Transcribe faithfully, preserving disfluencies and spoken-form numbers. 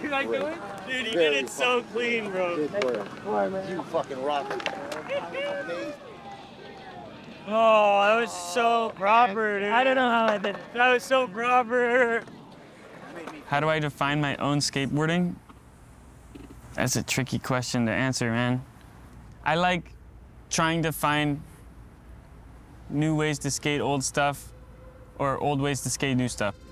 You like doing it? Dude, you did it so clean, bro. You fucking rock. Oh, that was so proper, dude. I don't know how I did it. That was so proper. How do I define my own skateboarding? That's a tricky question to answer, man. I like trying to find new ways to skate old stuff or old ways to skate new stuff.